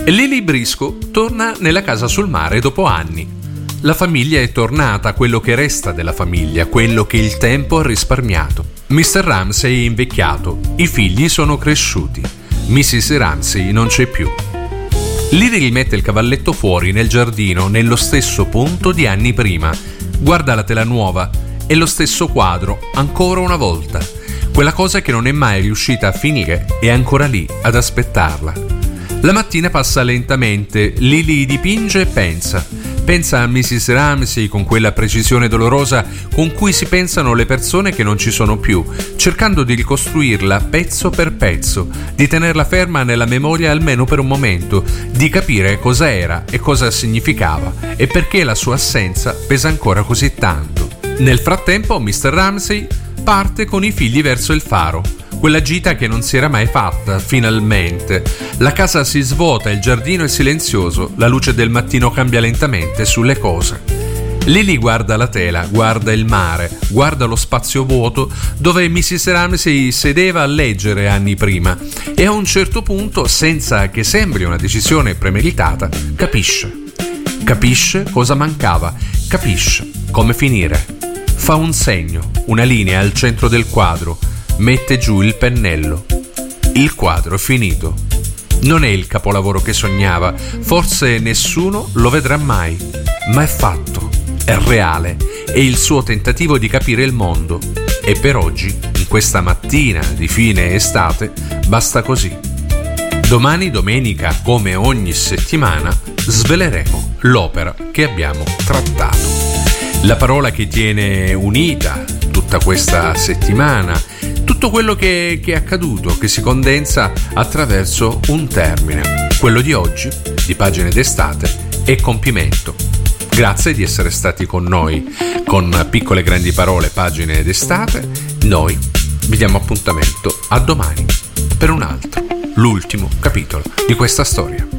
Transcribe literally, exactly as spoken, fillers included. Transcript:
Lily Briscoe torna nella casa sul mare dopo anni. La famiglia è tornata, quello che resta della famiglia, quello che il tempo ha risparmiato. mister Ramsay è invecchiato, i figli sono cresciuti, missus Ramsay non c'è più. Lily rimette il cavalletto fuori nel giardino, nello stesso punto di anni prima. Guarda la tela nuova, è lo stesso quadro, ancora una volta. Quella cosa che non è mai riuscita a finire è ancora lì, ad aspettarla. La mattina passa lentamente, Lily dipinge e pensa. Pensa a missus Ramsay con quella precisione dolorosa con cui si pensano le persone che non ci sono più, cercando di ricostruirla pezzo per pezzo, di tenerla ferma nella memoria almeno per un momento, di capire cosa era e cosa significava e perché la sua assenza pesa ancora così tanto. Nel frattempo mister Ramsay parte con i figli verso il faro. Quella gita che non si era mai fatta, finalmente. La casa si svuota, il giardino è silenzioso, la luce del mattino cambia lentamente sulle cose. Lily guarda la tela, guarda il mare, guarda lo spazio vuoto dove missus Ramsay sedeva a leggere anni prima e a un certo punto, senza che sembri una decisione premeditata, capisce. Capisce cosa mancava, capisce come finire. Fa un segno, una linea al centro del quadro, mette giù il pennello. Il quadro è finito. Non è il capolavoro che sognava, forse nessuno lo vedrà mai, ma è fatto, è reale, è il suo tentativo di capire il mondo. E per oggi, in questa mattina di fine estate, basta così. Domani domenica, come ogni settimana, sveleremo l'opera che abbiamo trattato. La parola che tiene unita tutta questa settimana, tutto quello che, che è accaduto, che si condensa attraverso un termine. Quello di oggi, di Pagine d'estate, è compimento. Grazie di essere stati con noi con Piccole Grandi Parole, Pagine d'estate. Noi vi diamo appuntamento a domani per un altro, l'ultimo capitolo di questa storia.